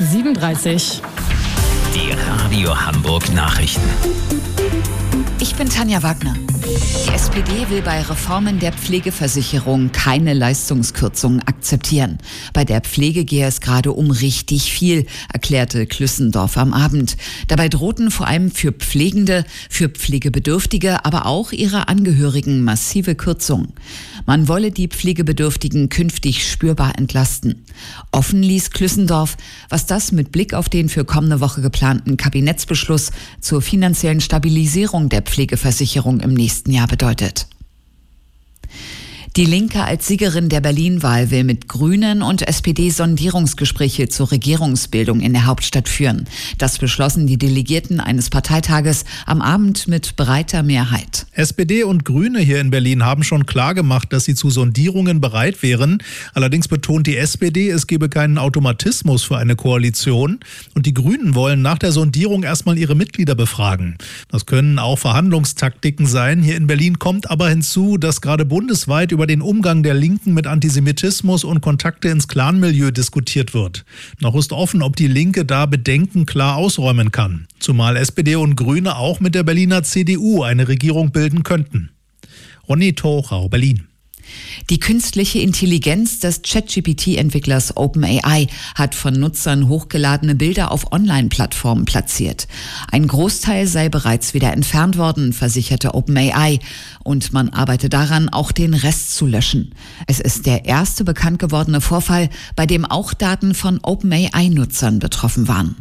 7:30. Die Radio Hamburg Nachrichten. Ich bin Tanja Wagner. Die SPD will bei Reformen der Pflegeversicherung keine Leistungskürzungen akzeptieren. Bei der Pflege gehe es gerade um richtig viel, erklärte Klüssendorf am Abend. Dabei drohten vor allem für Pflegende, für Pflegebedürftige, aber auch ihre Angehörigen massive Kürzungen. Man wolle die Pflegebedürftigen künftig spürbar entlasten. Offen ließ Klüssendorf, was das mit Blick auf den für kommende Woche geplanten Kabinettsbeschluss zur finanziellen Stabilisierung der Pflegeversicherung im nächsten Jahr bedeutet. Die Linke als Siegerin der Berlin-Wahl will mit Grünen und SPD Sondierungsgespräche zur Regierungsbildung in der Hauptstadt führen. Das beschlossen die Delegierten eines Parteitages am Abend mit breiter Mehrheit. SPD und Grüne hier in Berlin haben schon klargemacht, dass sie zu Sondierungen bereit wären. Allerdings betont die SPD, es gebe keinen Automatismus für eine Koalition. Und die Grünen wollen nach der Sondierung erstmal ihre Mitglieder befragen. Das können auch Verhandlungstaktiken sein. Hier in Berlin kommt aber hinzu, dass gerade bundesweit über den Umgang der Linken mit Antisemitismus und Kontakte ins Clanmilieu diskutiert wird. Noch ist offen, ob die Linke da Bedenken klar ausräumen kann. Zumal SPD und Grüne auch mit der Berliner CDU eine Regierung bilden könnten. Ronny Tochau, Berlin. Die künstliche Intelligenz des ChatGPT-Entwicklers OpenAI hat von Nutzern hochgeladene Bilder auf Online-Plattformen platziert. Ein Großteil sei bereits wieder entfernt worden, versicherte OpenAI. Und man arbeite daran, auch den Rest zu löschen. Es ist der erste bekannt gewordene Vorfall, bei dem auch Daten von OpenAI-Nutzern betroffen waren.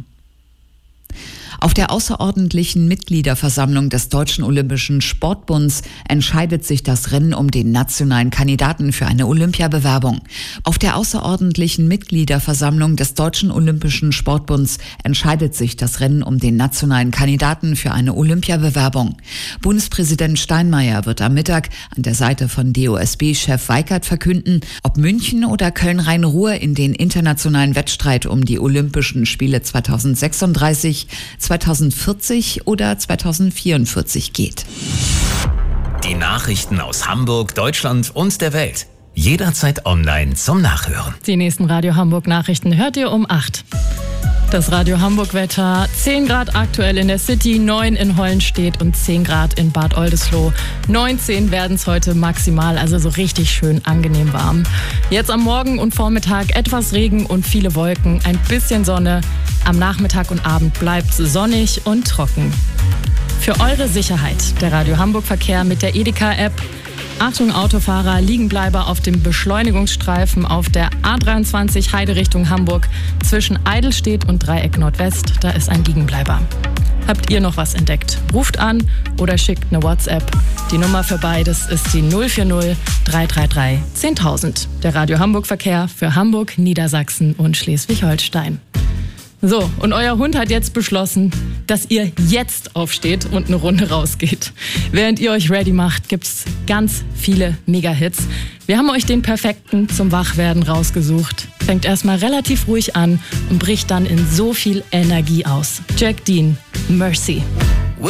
Auf der außerordentlichen Mitgliederversammlung des Deutschen Olympischen Sportbunds entscheidet sich das Rennen um den nationalen Kandidaten für eine Olympiabewerbung. Auf der außerordentlichen Mitgliederversammlung des Deutschen Olympischen Sportbunds entscheidet sich das Rennen um den nationalen Kandidaten für eine Olympiabewerbung. Bundespräsident Steinmeier wird am Mittag an der Seite von DOSB-Chef Weikert verkünden, ob München oder Köln-Rhein-Ruhr in den internationalen Wettstreit um die Olympischen Spiele 2036, 2040 oder 2044 geht. Die Nachrichten aus Hamburg, Deutschland und der Welt. Jederzeit online zum Nachhören. Die nächsten Radio Hamburg Nachrichten hört ihr um 8. Das Radio Hamburg Wetter: 10 Grad aktuell in der City, 9 in Hollenstedt und 10 Grad in Bad Oldesloe. 19 werden es heute maximal, also so richtig schön angenehm warm. Jetzt am Morgen und Vormittag etwas Regen und viele Wolken, ein bisschen Sonne. Am Nachmittag und Abend bleibt es sonnig und trocken. Für eure Sicherheit der Radio Hamburg Verkehr mit der Edeka-App. Achtung Autofahrer, Liegenbleiber auf dem Beschleunigungsstreifen auf der A23 Heide Richtung Hamburg zwischen Eidelstedt und Dreieck Nordwest. Da ist ein Liegenbleiber. Habt ihr noch was entdeckt? Ruft an oder schickt eine WhatsApp. Die Nummer für beides ist die 040 333 10.000. Der Radio Hamburg Verkehr für Hamburg, Niedersachsen und Schleswig-Holstein. So, und euer Hund hat jetzt beschlossen, dass ihr jetzt aufsteht und eine Runde rausgeht. Während ihr euch ready macht, gibt's ganz viele Mega-Hits. Wir haben euch den perfekten zum Wachwerden rausgesucht. Fängt erstmal relativ ruhig an und bricht dann in so viel Energie aus. Jack Dean, Mercy.